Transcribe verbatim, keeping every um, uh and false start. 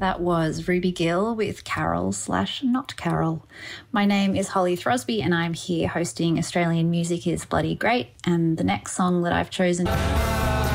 That was Ruby Gill with Carol slash Not Carol. My name is Holly Throsby and I'm here hosting Australian Music is Bloody Great, and the next song that I've chosen